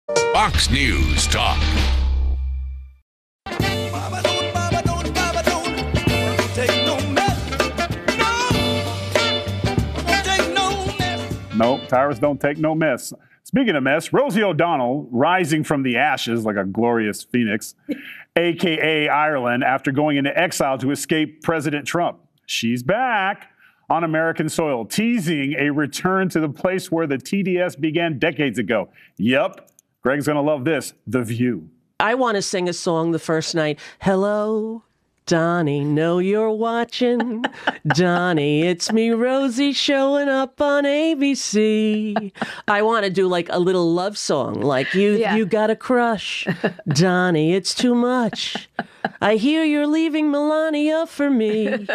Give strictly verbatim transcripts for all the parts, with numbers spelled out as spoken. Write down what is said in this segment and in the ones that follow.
Fox News Talk. No, Tyrus don't take no mess. Speaking of mess, Rosie O'Donnell rising from the ashes like a glorious phoenix, a k a. Ireland, after going into exile to escape President Trump. She's back on American soil, teasing a return to the place where the T D S began decades ago. Yep, Greg's going to love this, The View. I want to sing a song the first night. Hello, Donnie, know you're watching. Donnie, it's me, Rosie, showing up on A B C. I want to do like a little love song, like you, yeah. you got a crush. Donnie, it's too much. I hear you're leaving Melania for me.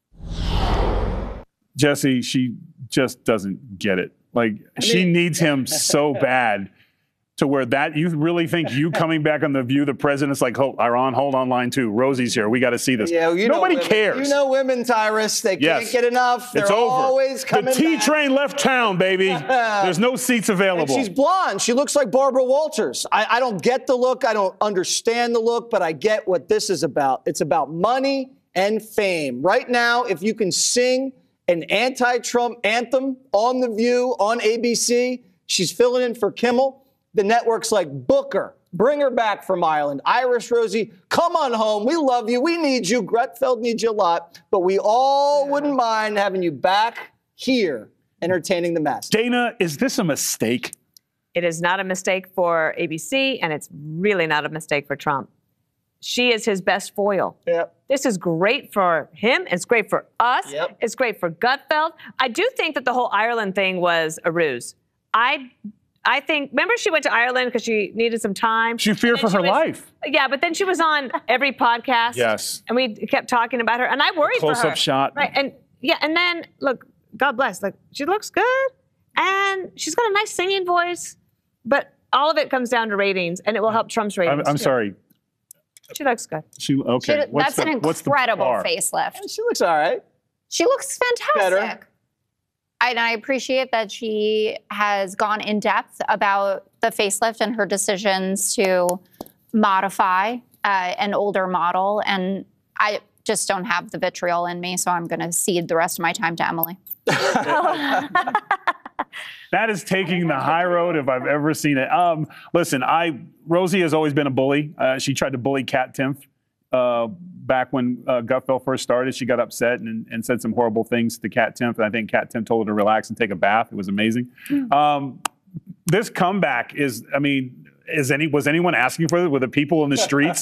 Jesse, she just doesn't get it. Like, I mean, she needs him so bad to where that, you really think you coming back on The View, the president's like, hold, Iran, hold on line two. Rosie's here. We got to see this. Yeah, you Nobody know women, cares. You know women, Tyrus. They yes. can't get enough. They're it's over. always coming The T back. train left town, baby. There's no seats available. And she's blonde. She looks like Barbara Walters. I, I don't get the look. I don't understand the look, but I get what this is about. It's about money and fame. Right now, if you can sing an anti-Trump anthem on The View, on A B C, she's filling in for Kimmel. The network's like, book her. Bring her back from Ireland. Irish Rosie, come on home. We love you. We need you. Gretfeld needs you a lot. But we all wouldn't mind having you back here entertaining the masses. Dana, is this a mistake? It is not a mistake for A B C, and it's really not a mistake for Trump. She is his best foil. Yep. This is great for him. It's great for us. Yep. It's great for Gutfeld. I do think that the whole Ireland thing was a ruse. I I think, remember she went to Ireland because she needed some time? She feared for her was, life. Yeah, but then she was on every podcast. Yes. And we kept talking about her, and I worried for her. Close-up shot. Right, and yeah, and then, look, God bless, like, she looks good, and she's got a nice singing voice, but all of it comes down to ratings, and it will help Trump's ratings. I'm, I'm sorry. She looks good. She okay. She, what's that's the, an what's the incredible bar? facelift. She looks all right. She looks fantastic. Better. And I appreciate that she has gone in depth about the facelift and her decisions to modify uh, an older model. And I just don't have the vitriol in me, so I'm going to cede the rest of my time to Emily. That is taking the high road if I've ever seen it. Um, listen, I Rosie has always been a bully. Uh, she tried to bully Kat Timpf uh, back when uh, Gutfeld first started. She got upset and, and said some horrible things to Kat Timpf, and I think Kat Timpf told her to relax and take a bath. It was amazing. Mm. Um, this comeback is, I mean, is any was anyone asking for it? Were the people in the streets